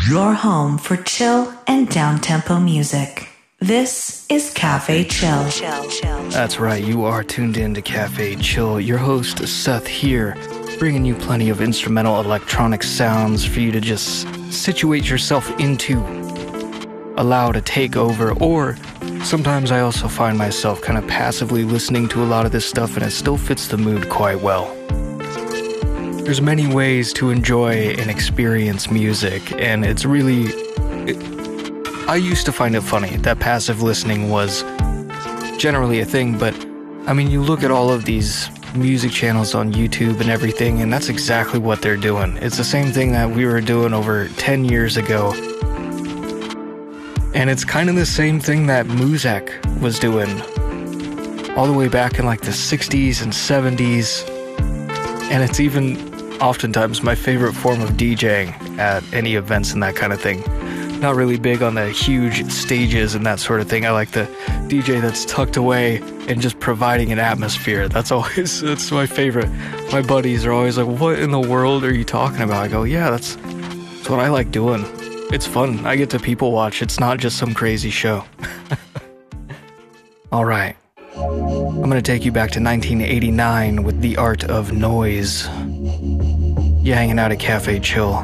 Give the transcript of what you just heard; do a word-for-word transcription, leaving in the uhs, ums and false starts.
Your home for chill and down-tempo music. This is Cafe Chill. That's right, you are tuned in to Cafe Chill. Your host, Seth, here, bringing you plenty of instrumental electronic sounds for you to just situate yourself into, allow to take over, or sometimes I also find myself kind of passively listening to a lot of this stuff and it still fits the mood quite well. There's many ways to enjoy and experience music, and it's really... It, I used to find it funny that passive listening was generally a thing, but I mean, you look at all of these music channels on YouTube and everything, and that's exactly what they're doing. It's the same thing that we were doing over ten years ago. And it's kind of the same thing that Muzak was doing all the way back in like the sixties and seventies. And it's even oftentimes my favorite form of DJing at any events and that kind of thing. Not really big on the huge stages and that sort of thing. I like the D J that's tucked away and just providing an atmosphere. That's always, that's my favorite. My buddies are always like, what in the world are you talking about? I go, yeah, that's, that's what I like doing. It's fun. I get to people watch. It's not just some crazy show. All right. I'm going to take you back to nineteen eighty-nine with The Art of Noise. You're hanging out at Cafe Chill.